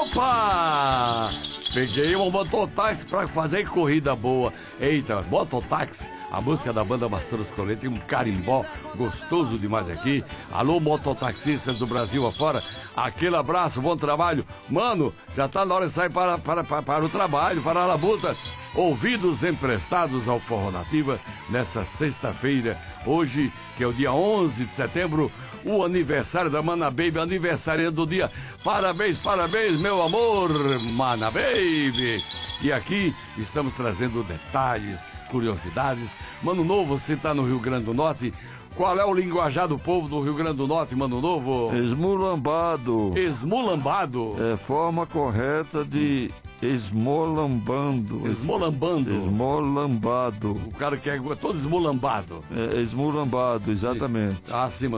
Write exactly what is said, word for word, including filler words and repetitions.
Opa! Peguei um mototáxi pra fazer corrida boa. Eita, mototáxi, a música da banda Mastruz Colete, tem um carimbó gostoso demais aqui. Alô, mototaxistas do Brasil afora, aquele abraço, bom trabalho. Mano, já tá na hora de sair para, para, para, para o trabalho, para a labuta. Ouvidos emprestados ao Forró Nativa nessa sexta-feira, hoje, que é o dia onze de setembro, o aniversário da Mana Baby, aniversário do dia. Parabéns, parabéns, meu amor, Mana Baby. E aqui estamos trazendo detalhes, curiosidades. Mano Novo, você está no Rio Grande do Norte. Qual é o linguajar do povo do Rio Grande do Norte, Mano Novo? Esmulambado. Esmulambado. É forma correta de esmolambando. Esmolambando. Esmolambado. O cara que é todo esmolambado. É, esmolambado, exatamente. Ah, sim,